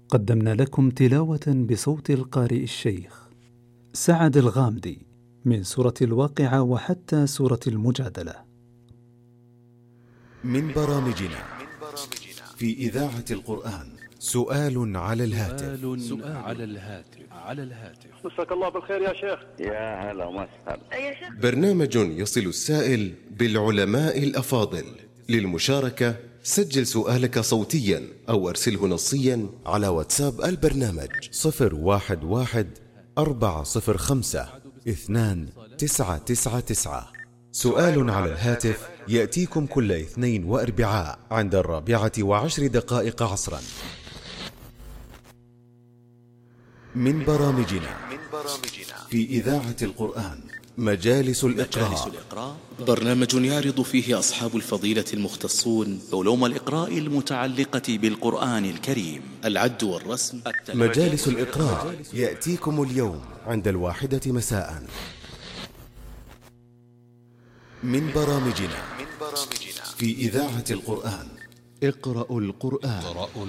قدمنا لكم تلاوة بصوت القارئ الشيخ سعد الغامدي من سورة الواقعة وحتى سورة المجادلة. من برامجنا في إذاعة القرآن سؤال على الهاتف. مساك الله بالخير يا شيخ. يا هلا وسهلا يا شيخ. برنامج يصل السائل بالعلماء الأفاضل. للمشاركة سجل سؤالك صوتيا أو أرسله نصيا على واتساب البرنامج 011-405-2999. سؤال على الهاتف يأتيكم كل اثنين وأربعاء عند 14:10 عصرا. من برامجنا في إذاعة القرآن مجالس الإقراء، برنامج يعرض فيه أصحاب الفضيلة المختصون علوم الإقراء المتعلقة بالقرآن الكريم، العد والرسم. مجالس الإقراء يأتيكم اليوم عند 1:00 مساء. من برامجنا في إذاعة القرآن اقرأوا القرآن.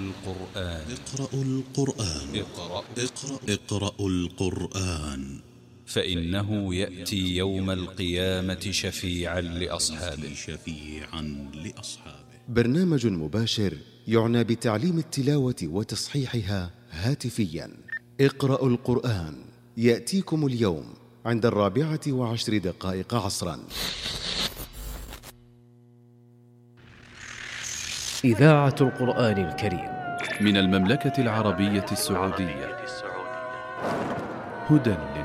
اقرأوا القرآن فإنه يأتي يوم القيامة شفيعا لأصحابه. برنامج مباشر يعنى بتعليم التلاوة وتصحيحها هاتفيا. اقرأوا القرآن يأتيكم اليوم عند 14:10 عصرا. إذاعة القرآن الكريم من المملكة العربية السعودية، هدى